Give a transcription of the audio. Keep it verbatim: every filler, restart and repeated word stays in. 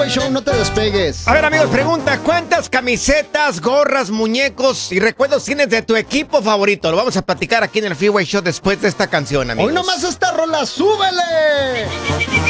Show, no te despegues. A ver, amigos, pregunta, ¿cuántas camisetas, gorras, muñecos y recuerdos tienes de tu equipo favorito? Lo vamos a platicar aquí en el Freeway Show después de esta canción, amigos. Hoy nomás esta rola, ¡súbele!